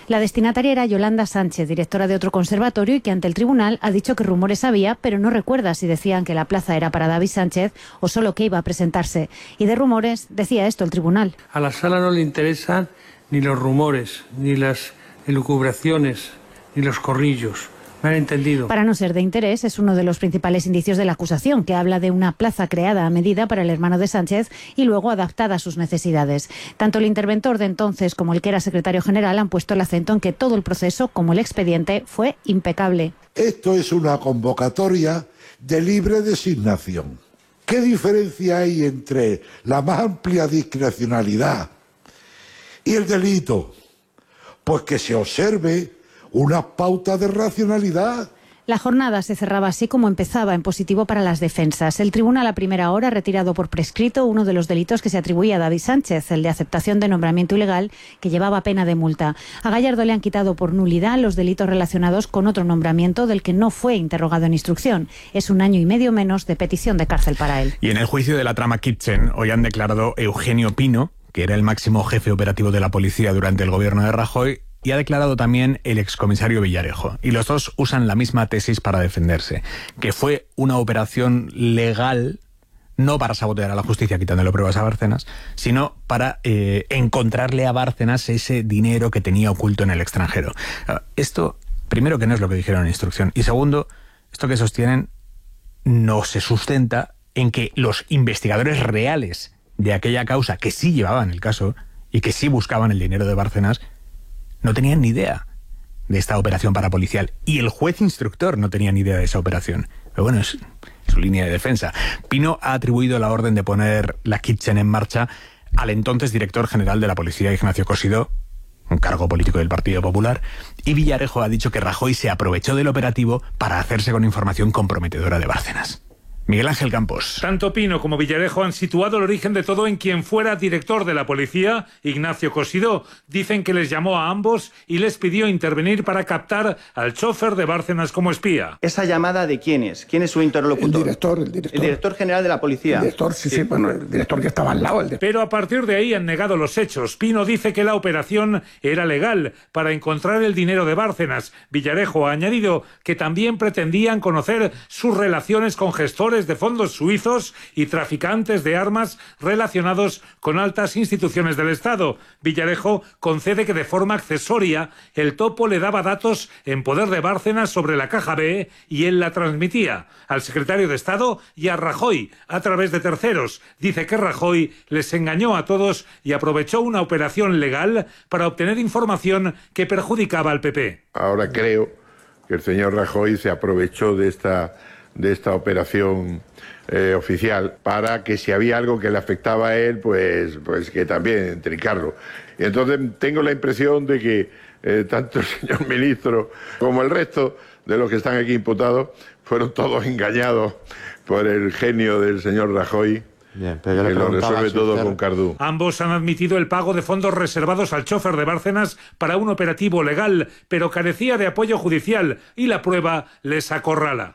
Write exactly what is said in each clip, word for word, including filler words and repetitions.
La destinataria era Yolanda Sánchez, directora de otro conservatorio, y que ante el tribunal ha dicho que rumores había, pero no recuerda si decían que la plaza era para David Sánchez o solo que iba a presentarse. Y de rumores decía esto el tribunal. A la sala no le interesan ni los rumores, ni las elucubraciones, ni los corrillos. Me han entendido. Para no ser de interés, es uno de los principales indicios de la acusación, que habla de una plaza creada a medida para el hermano de Sánchez y luego adaptada a sus necesidades. Tanto el interventor de entonces como el que era secretario general han puesto el acento en que todo el proceso, como el expediente, fue impecable. Esto es una convocatoria de libre designación. ¿Qué diferencia hay entre la más amplia discrecionalidad y el delito? Pues que se observe una pauta de racionalidad. La jornada se cerraba así como empezaba, en positivo para las defensas. El tribunal a primera hora ha retirado por prescrito uno de los delitos que se atribuía a David Sánchez, el de aceptación de nombramiento ilegal, que llevaba pena de multa. A Gallardo le han quitado por nulidad los delitos relacionados con otro nombramiento del que no fue interrogado en instrucción. Es un año y medio menos de petición de cárcel para él. Y en el juicio de la trama Kitchen, hoy han declarado Eugenio Pino, que era el máximo jefe operativo de la policía durante el gobierno de Rajoy, y ha declarado también el excomisario Villarejo. Y los dos usan la misma tesis para defenderse, que fue una operación legal, no para sabotear a la justicia quitándole pruebas a Bárcenas, sino para eh, encontrarle a Bárcenas ese dinero que tenía oculto en el extranjero. Esto, primero, que no es lo que dijeron en instrucción, y segundo, esto que sostienen no se sustenta en que los investigadores reales de aquella causa, que sí llevaban el caso y que sí buscaban el dinero de Bárcenas, no tenían ni idea de esta operación parapolicial. Y el juez instructor no tenía ni idea de esa operación. Pero bueno, es su línea de defensa. Pino ha atribuido la orden de poner la Kitchen en marcha al entonces director general de la policía, Ignacio Cosidó, un cargo político del Partido Popular, y Villarejo ha dicho que Rajoy se aprovechó del operativo para hacerse con información comprometedora de Bárcenas. Miguel Ángel Campos. Tanto Pino como Villarejo han situado el origen de todo en quien fuera director de la policía, Ignacio Cosidó. Dicen que les llamó a ambos y les pidió intervenir para captar al chofer de Bárcenas como espía. ¿Esa llamada de quién es? ¿Quién es su interlocutor? El director, el director. El director general de la policía. El director, sí, sí, sí, bueno, el director que estaba al lado. El de... Pero a partir de ahí han negado los hechos. Pino dice que la operación era legal para encontrar el dinero de Bárcenas. Villarejo ha añadido que también pretendían conocer sus relaciones con gestores de fondos suizos y traficantes de armas relacionados con altas instituciones del Estado. Villarejo concede que de forma accesoria el topo le daba datos en poder de Bárcenas sobre la Caja B y él la transmitía al secretario de Estado y a Rajoy a través de terceros. Dice que Rajoy les engañó a todos y aprovechó una operación legal para obtener información que perjudicaba al P P. Ahora creo que el señor Rajoy se aprovechó de esta de esta operación eh, oficial para que si había algo que le afectaba a él, pues, pues que también trincarlo. Y entonces tengo la impresión de que eh, tanto el señor ministro como el resto de los que están aquí imputados fueron todos engañados por el genio del señor Rajoy. Bien, pero yo que le lo resuelve si todo usted... con Cardú. Ambos han admitido el pago de fondos reservados al chofer de Bárcenas para un operativo legal, pero carecía de apoyo judicial y la prueba les acorrala.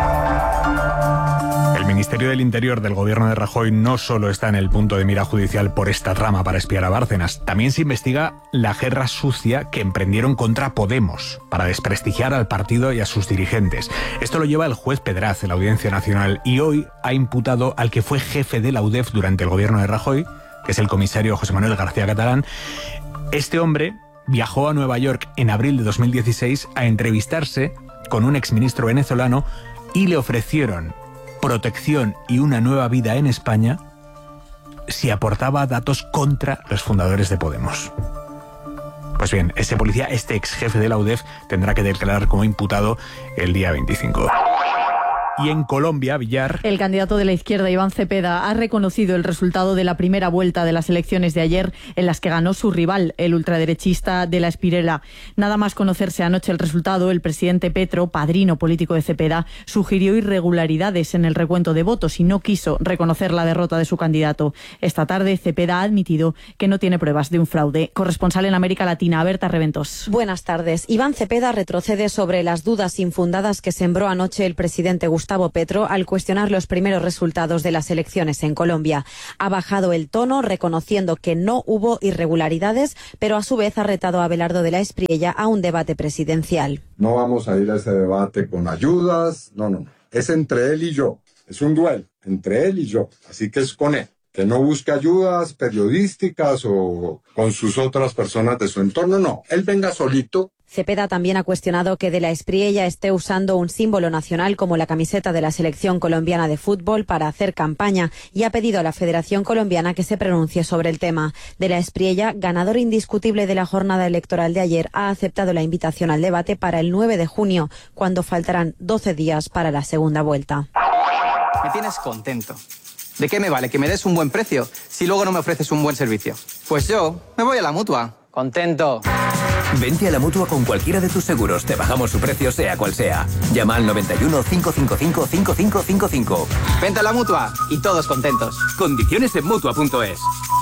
El Ministerio del Interior del gobierno de Rajoy no solo está en el punto de mira judicial por esta trama para espiar a Bárcenas, también se investiga la guerra sucia que emprendieron contra Podemos para desprestigiar al partido y a sus dirigentes. Esto lo lleva el juez Pedraz de la Audiencia Nacional y hoy ha imputado al que fue jefe de la U D E F durante el gobierno de Rajoy, que es el comisario José Manuel García Catalán. Este hombre viajó a Nueva York en abril de dos mil dieciséis a entrevistarse con un exministro venezolano y le ofrecieron protección y una nueva vida en España si aportaba datos contra los fundadores de Podemos. Pues bien, ese policía, este ex jefe de la U D E F, tendrá que declarar como imputado el día veinticinco. Y en Colombia, Villar... El candidato de la izquierda, Iván Cepeda, ha reconocido el resultado de la primera vuelta de las elecciones de ayer, en las que ganó su rival, el ultraderechista de la Espirela. Nada más conocerse anoche el resultado, el presidente Petro, padrino político de Cepeda, sugirió irregularidades en el recuento de votos y no quiso reconocer la derrota de su candidato. Esta tarde, Cepeda ha admitido que no tiene pruebas de un fraude. Corresponsal en América Latina, Berta Reventos. Buenas tardes. Iván Cepeda retrocede sobre las dudas infundadas que sembró anoche el presidente Gustavo Gustavo Petro al cuestionar los primeros resultados de las elecciones en Colombia. Ha bajado el tono, reconociendo que no hubo irregularidades, pero a su vez ha retado a Abelardo de la Espriella a un debate presidencial. No vamos a ir a ese debate con ayudas, no, no, es entre él y yo, es un duelo entre él y yo, así que es con él. Que no busque ayudas periodísticas o con sus otras personas de su entorno, no, él venga solito. Cepeda también ha cuestionado que de la Espriella esté usando un símbolo nacional como la camiseta de la selección colombiana de fútbol para hacer campaña y ha pedido a la Federación Colombiana que se pronuncie sobre el tema. De la Espriella, ganador indiscutible de la jornada electoral de ayer, ha aceptado la invitación al debate para el nueve de junio, cuando faltarán doce días para la segunda vuelta. Me tienes contento. ¿De qué me vale que me des un buen precio si luego no me ofreces un buen servicio? Pues yo me voy a la Mutua. Contento. Vente a la Mutua con cualquiera de tus seguros. Te bajamos su precio sea cual sea. Llama al noventa y uno, cinco cinco cinco, cinco cinco cinco cinco. Vente a la Mutua y todos contentos. Condiciones en Mutua punto es.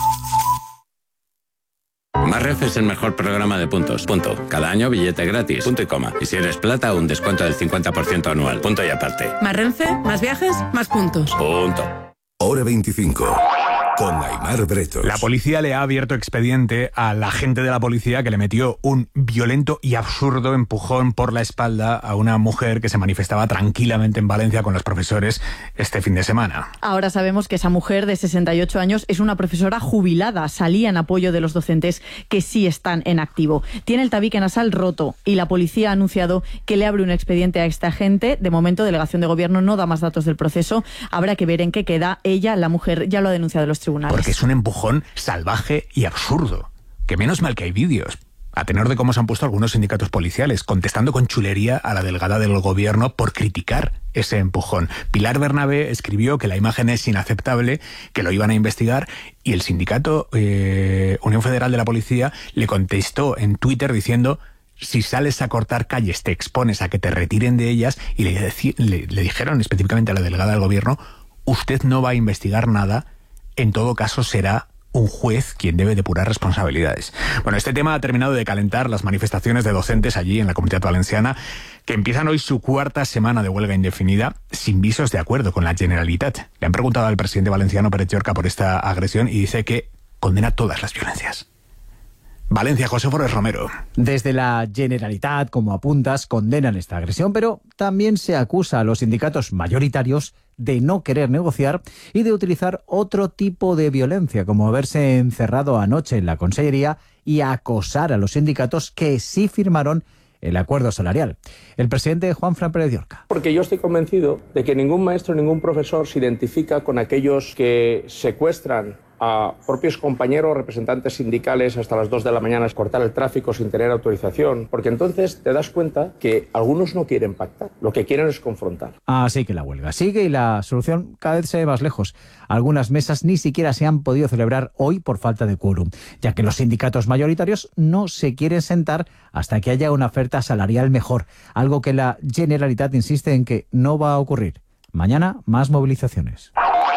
Más Renfe es el mejor programa de puntos. Punto. Cada año billete gratis. Punto y coma. Y si eres plata, un descuento del cincuenta por ciento anual. Punto y aparte. Más Renfe, más viajes, más puntos. Punto. Hora veinticinco. Con Aimar Bretos. La policía le ha abierto expediente al agente de la policía que le metió un violento y absurdo empujón por la espalda a una mujer que se manifestaba tranquilamente en Valencia con los profesores este fin de semana. Ahora sabemos que esa mujer de sesenta y ocho años es una profesora jubilada. Salía en apoyo de los docentes que sí están en activo. Tiene el tabique nasal roto y la policía ha anunciado que le abre un expediente a esta agente. De momento, delegación de gobierno no da más datos del proceso. Habrá que ver en qué queda. Ella, la mujer, ya lo ha denunciado en los tribunales. Porque es un empujón salvaje y absurdo. Que menos mal que hay vídeos. A tenor de cómo se han puesto algunos sindicatos policiales, contestando con chulería a la delegada del gobierno por criticar ese empujón. Pilar Bernabé escribió que la imagen es inaceptable, que lo iban a investigar, y el sindicato eh, Unión Federal de la Policía le contestó en Twitter diciendo: si sales a cortar calles te expones a que te retiren de ellas, y le, le, le dijeron específicamente a la delegada del gobierno: usted no va a investigar nada, en todo caso será un juez quien debe depurar responsabilidades. Bueno, este tema ha terminado de calentar las manifestaciones de docentes allí en la Comunidad Valenciana, que empiezan hoy su cuarta semana de huelga indefinida sin visos de acuerdo con la Generalitat. Le han preguntado al presidente valenciano Pérez Llorca por esta agresión y dice que condena todas las violencias. Valencia, José Forés Romero. Desde la Generalitat, como apuntas, condenan esta agresión, pero también se acusa a los sindicatos mayoritarios de no querer negociar y de utilizar otro tipo de violencia, como haberse encerrado anoche en la Consellería y acosar a los sindicatos que sí firmaron el acuerdo salarial. El presidente Juanfran Pérez Llorca. Porque yo estoy convencido de que ningún maestro, ningún profesor se identifica con aquellos que secuestran a propios compañeros, representantes sindicales hasta las dos de la mañana, cortar el tráfico sin tener autorización, porque entonces te das cuenta que algunos no quieren pactar, lo que quieren es confrontar. Así que la huelga sigue y la solución cada vez se ve más lejos. Algunas mesas ni siquiera se han podido celebrar hoy por falta de quórum, ya que los sindicatos mayoritarios no se quieren sentar hasta que haya una oferta salarial mejor, algo que la Generalitat insiste en que no va a ocurrir. Mañana, más movilizaciones.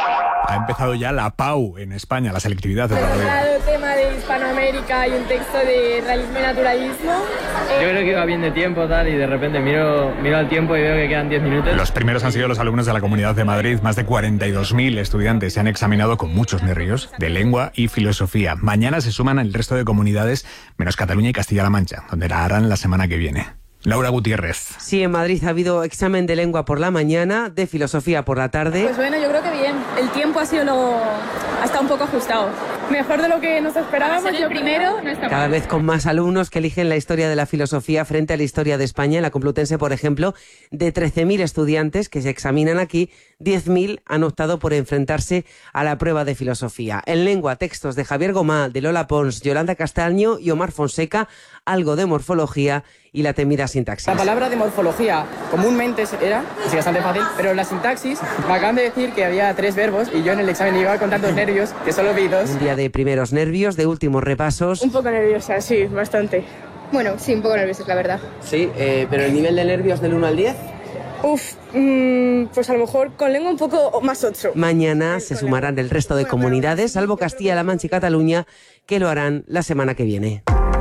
Ha empezado ya la P A U en España, la selectividad. Pues claro, el tema de Hispanoamérica y un texto de realismo y naturalismo. Yo creo que iba bien de tiempo tal y de repente miro, miro al tiempo y veo que quedan diez minutos. Los primeros han sido los alumnos de la Comunidad de Madrid. Más de cuarenta y dos mil estudiantes se han examinado con muchos nervios de lengua y filosofía. Mañana se suman el resto de comunidades, menos Cataluña y Castilla-La Mancha, donde la harán la semana que viene. Laura Gutiérrez. Sí, en Madrid ha habido examen de lengua por la mañana, de filosofía por la tarde. Pues bueno, yo creo que bien. El tiempo ha sido lo... ha estado un poco ajustado. Mejor de lo que nos esperábamos. Yo primero no está Cada mal. vez con más alumnos que eligen la historia de la filosofía frente a la historia de España. En la Complutense, por ejemplo, de trece mil estudiantes que se examinan aquí, diez mil han optado por enfrentarse a la prueba de filosofía. En lengua, textos de Javier Gomá, de Lola Pons, Yolanda Castaño y Omar Fonseca, algo de morfología y la temida sintaxis. La palabra de morfología comúnmente era, es bastante fácil, pero la sintaxis, me acaban de decir que había tres verbos y yo en el examen iba con tantos nervios que solo vi dos. Un día de primeros nervios, de últimos repasos. Un poco nerviosa, sí, bastante. Bueno, sí, un poco nerviosa, la verdad. Sí, eh, pero el nivel de nervios del uno al diez... Uf, mmm, pues a lo mejor con lengua un poco más ocho. Mañana se sumarán el resto de comunidades, salvo Castilla-La Mancha y Cataluña, que lo harán la semana que viene.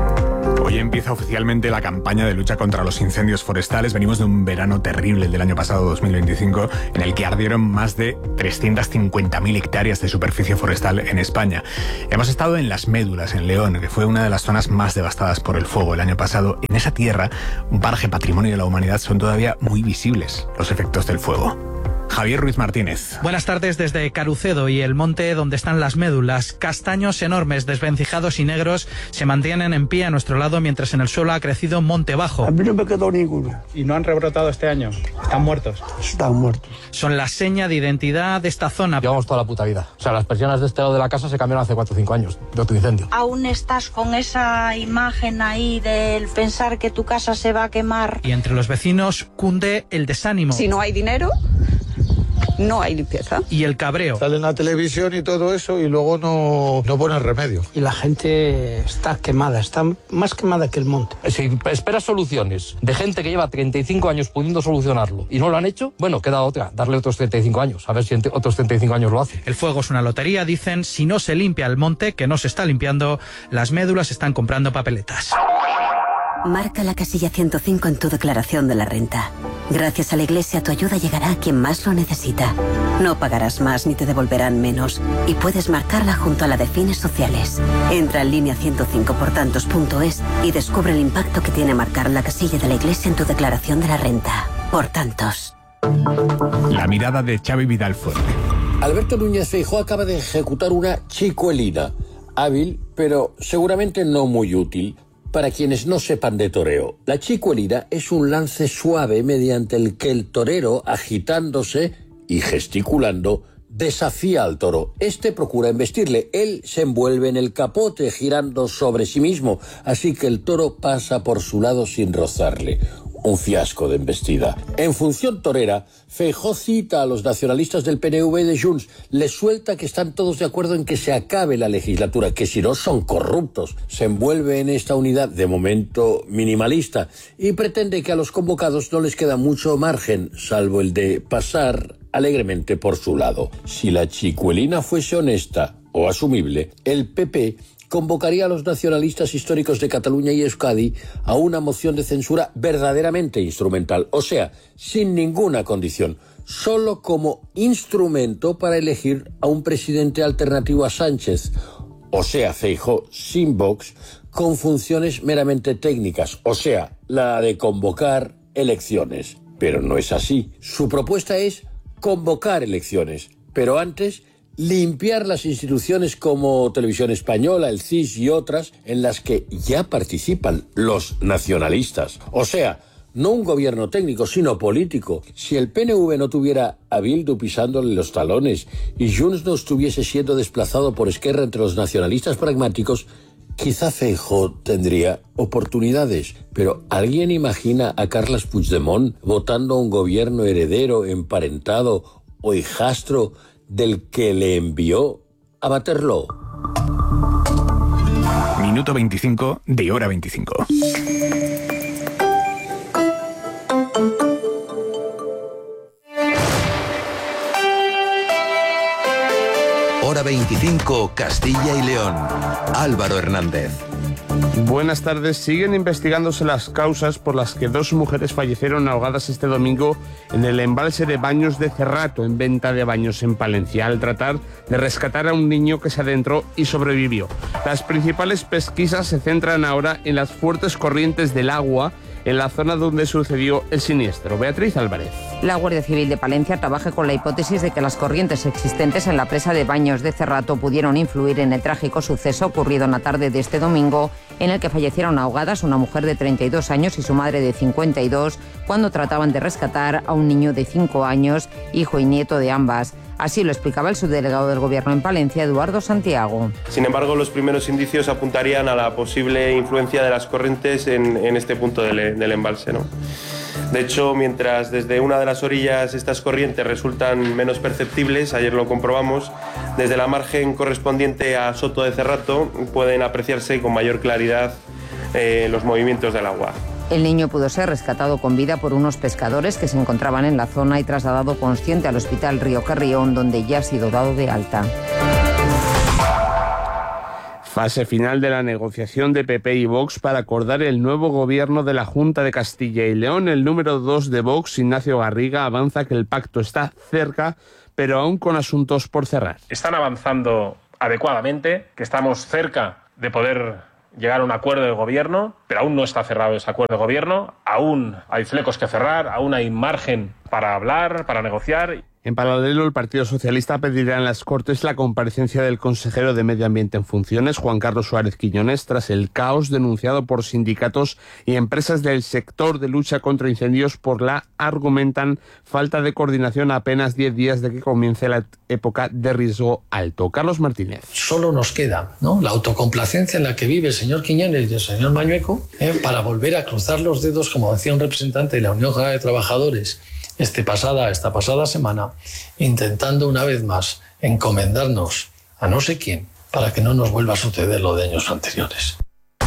Hoy empieza oficialmente la campaña de lucha contra los incendios forestales. Venimos de un verano terrible, el del año pasado, dos mil veinticinco, en el que ardieron más de trescientas cincuenta mil hectáreas de superficie forestal en España. Hemos estado en Las Médulas, en León, que fue una de las zonas más devastadas por el fuego el año pasado. En esa tierra, un paraje patrimonio de la humanidad, son todavía muy visibles los efectos del fuego. Javier Ruiz Martínez. Buenas tardes desde Carucedo y el monte donde están Las Médulas. Castaños enormes, desvencijados y negros se mantienen en pie a nuestro lado mientras en el suelo ha crecido monte bajo. A mí no me quedó ninguno. ¿Y no han rebrotado este año? ¿Están muertos? Están muertos. Son la seña de identidad de esta zona. Llevamos toda la puta vida. O sea, las persianas de este lado de la casa se cambiaron hace cuatro o cinco años de otro incendio. Aún estás con esa imagen ahí del pensar que tu casa se va a quemar. Y entre los vecinos cunde el desánimo. Si no hay dinero, no hay limpieza. Y el cabreo. Sale en la televisión y todo eso y luego no, no ponen remedio. Y la gente está quemada, está más quemada que el monte. Si esperas soluciones de gente que lleva treinta y cinco años pudiendo solucionarlo y no lo han hecho, bueno, queda otra, darle otros treinta y cinco años, a ver si otros treinta y cinco años lo hace. El fuego es una lotería, dicen, si no se limpia el monte, que no se está limpiando, Las Médulas están comprando papeletas. Marca la casilla ciento cinco en tu declaración de la renta. Gracias a la Iglesia tu ayuda llegará a quien más lo necesita. No pagarás más ni te devolverán menos. Y puedes marcarla junto a la de fines sociales. Entra en línea ciento cinco por tantos punto es y descubre el impacto que tiene marcar la casilla de la Iglesia en tu declaración de la renta. Por tantos. La mirada de Xavi Vidal Fuerte. Alberto Núñez Feijóo acaba de ejecutar una chicuelina. Hábil, pero seguramente no muy útil. Para quienes no sepan de toreo, la chicuelina es un lance suave mediante el que el torero, agitándose y gesticulando, desafía al toro. Este procura embestirle. Él se envuelve en el capote girando sobre sí mismo, así que el toro pasa por su lado sin rozarle. Un fiasco de embestida. En función torera, Feijóo cita a los nacionalistas del P N V y de Junts, les suelta que están todos de acuerdo en que se acabe la legislatura, que si no son corruptos. Se envuelve en esta unidad, de momento minimalista, y pretende que a los convocados no les queda mucho margen, salvo el de pasar alegremente por su lado. Si la chicuelina fuese honesta o asumible, el P P convocaría a los nacionalistas históricos de Cataluña y Euskadi a una moción de censura verdaderamente instrumental, o sea, sin ninguna condición, solo como instrumento para elegir a un presidente alternativo a Sánchez, o sea, Feijóo sin Vox, con funciones meramente técnicas, o sea, la de convocar elecciones. Pero no es así. Su propuesta es convocar elecciones, pero antes limpiar las instituciones como Televisión Española, el C I S y otras en las que ya participan los nacionalistas. O sea, no un gobierno técnico, sino político. Si el P N V no tuviera a Bildu pisándole los talones y Junts no estuviese siendo desplazado por Esquerra entre los nacionalistas pragmáticos, quizá Feijóo tendría oportunidades. Pero ¿alguien imagina a Carles Puigdemont votando a un gobierno heredero, emparentado o hijastro del que le envió a Waterloo? Minuto veinticinco de Hora veinticinco. Hora veinticinco, Castilla y León. Álvaro Hernández. Buenas tardes. Siguen investigándose las causas por las que dos mujeres fallecieron ahogadas este domingo en el embalse de Baños de Cerrato, en Venta de Baños, en Palencia, al tratar de rescatar a un niño que se adentró y sobrevivió. Las principales pesquisas se centran ahora en las fuertes corrientes del agua en la zona donde sucedió el siniestro. Beatriz Álvarez. La Guardia Civil de Palencia trabaja con la hipótesis de que las corrientes existentes en la presa de Baños de Cerrato pudieron influir en el trágico suceso ocurrido en la tarde de este domingo, en el que fallecieron ahogadas una mujer de treinta y dos años y su madre de cincuenta y dos, cuando trataban de rescatar a un niño de cinco años, hijo y nieto de ambas. Así lo explicaba el subdelegado del Gobierno en Palencia, Eduardo Santiago. Sin embargo, los primeros indicios apuntarían a la posible influencia de las corrientes en, en este punto del, del embalse, ¿no? De hecho, mientras desde una de las orillas estas corrientes resultan menos perceptibles, ayer lo comprobamos, desde la margen correspondiente a Soto de Cerrato pueden apreciarse con mayor claridad eh, los movimientos del agua. El niño pudo ser rescatado con vida por unos pescadores que se encontraban en la zona y trasladado consciente al Hospital Río Carrión, donde ya ha sido dado de alta. Fase final de la negociación de P P y Vox para acordar el nuevo gobierno de la Junta de Castilla y León. El número dos de Vox, Ignacio Garriga, avanza que el pacto está cerca, pero aún con asuntos por cerrar. Están avanzando adecuadamente, que estamos cerca de poder llegar a un acuerdo de gobierno, pero aún no está cerrado ese acuerdo de gobierno, aún hay flecos que cerrar, aún hay margen para hablar, para negociar. En paralelo, el Partido Socialista pedirá en las Cortes la comparecencia del consejero de Medio Ambiente en funciones, Juan Carlos Suárez Quiñones, tras el caos denunciado por sindicatos y empresas del sector de lucha contra incendios por la, argumentan, falta de coordinación a apenas diez días de que comience la época de riesgo alto. Carlos Martínez. Solo nos queda, ¿no?, la autocomplacencia en la que vive el señor Quiñones y el señor Mañueco, ¿eh?, para volver a cruzar los dedos, como decía un representante de la Unión General de Trabajadores Este pasada, esta pasada semana, intentando una vez más encomendarnos a no sé quién para que no nos vuelva a suceder lo de años anteriores.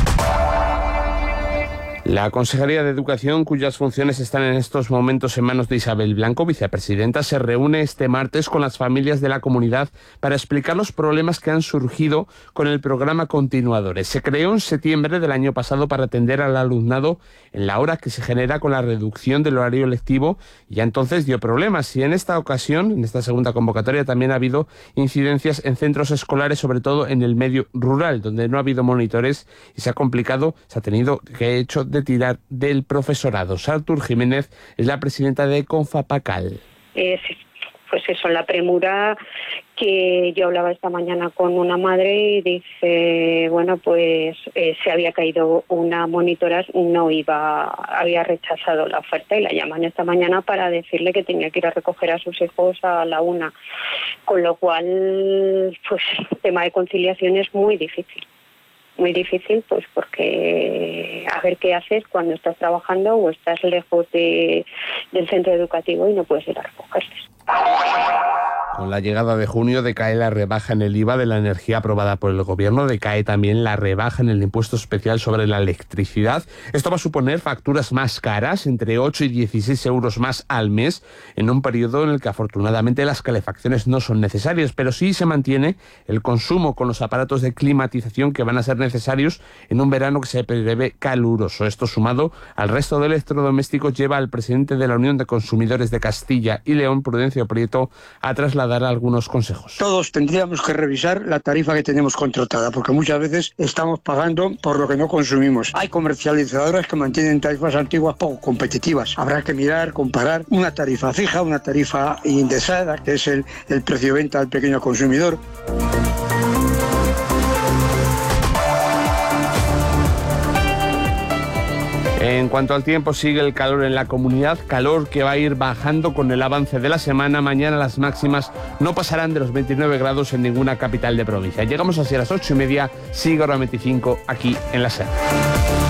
La Consejería de Educación, cuyas funciones están en estos momentos en manos de Isabel Blanco, vicepresidenta, se reúne este martes con las familias de la comunidad para explicar los problemas que han surgido con el programa Continuadores. Se creó en septiembre del año pasado para atender al alumnado en la hora que se genera con la reducción del horario lectivo, y ya entonces dio problemas. Y en esta ocasión, en esta segunda convocatoria, también ha habido incidencias en centros escolares, sobre todo en el medio rural, donde no ha habido monitores y se ha complicado, se ha tenido que hecho de tirar del profesorado. Sartur Jiménez es la presidenta de Confapacal. Eh, pues eso, la premura que yo hablaba esta mañana con una madre y dice, bueno, pues eh, se había caído una monitora, no iba, había rechazado la oferta y la llaman esta mañana para decirle que tenía que ir a recoger a sus hijos a la una. Con lo cual, pues el tema de conciliación es muy difícil. Muy difícil, pues porque a ver qué haces cuando estás trabajando o estás lejos de, del centro educativo y no puedes ir a recogerles. Con la llegada de junio decae la rebaja en el I V A de la energía aprobada por el Gobierno, decae también la rebaja en el impuesto especial sobre la electricidad. Esto va a suponer facturas más caras, entre ocho y dieciséis euros más al mes, en un periodo en el que afortunadamente las calefacciones no son necesarias, pero sí se mantiene el consumo con los aparatos de climatización que van a ser necesarios en un verano que se prevé caluroso. Esto, sumado al resto de electrodomésticos, lleva al presidente de la Unión de Consumidores de Castilla y León, Prudencio Prieto, a trasladar algunos consejos. Todos tendríamos que revisar la tarifa que tenemos contratada, porque muchas veces estamos pagando por lo que no consumimos. Hay comercializadoras que mantienen tarifas antiguas poco competitivas. Habrá que mirar, comparar una tarifa fija, una tarifa indexada, que es el, el precio de venta al pequeño consumidor. En cuanto al tiempo, sigue el calor en la comunidad, calor que va a ir bajando con el avance de la semana. Mañana las máximas no pasarán de los veintinueve grados en ninguna capital de provincia. Llegamos hacia las ocho y media, sigue ahora veinticinco aquí en la SER.